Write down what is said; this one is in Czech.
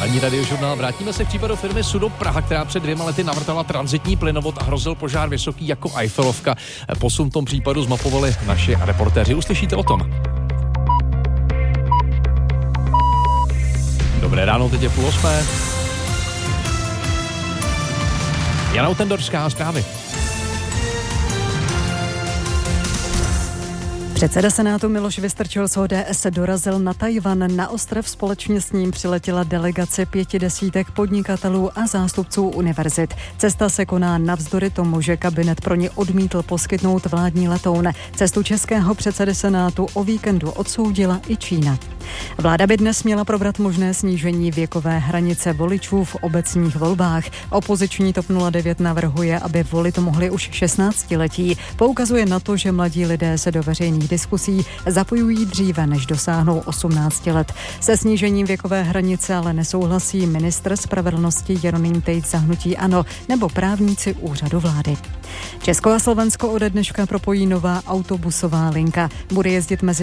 Ranní radiožurnál. Vrátíme se k případu firmy Sudo Praha, která před 2 lety navrtala tranzitní plynovod a hrozil požár vysoký jako Eiffelovka. Posun v tom případu zmapovali naši reportéři. Uslyšíte o tom. Dobré ráno, teď je 7:30. Jana Utendorská, zprávy. Předseda Senátu Miloš Vystrčil z ODS dorazil na Tchaj-wan. Na ostrov společně s ním přiletěla delegace 50 podnikatelů a zástupců univerzit. Cesta se koná navzdory tomu, že kabinet pro ně odmítl poskytnout vládní letoun. Cestu českého předsedy Senátu o víkendu odsoudila i Čína. Vláda by dnes měla probrat možné snížení věkové hranice voličů v obecních volbách. Opoziční TOP 09 navrhuje, aby volit mohli už 16letí. Poukazuje na to, že mladí lidé se do veřejných diskusí zapojují dříve, než dosáhnou 18 let. Se snížením věkové hranice ale nesouhlasí ministr spravedlnosti Jeroným Tejc za hnutí ANO nebo právníci úřadu vlády. Česko a Slovensko ode dneška propojí nová autobusová linka. Bude jezdit mezi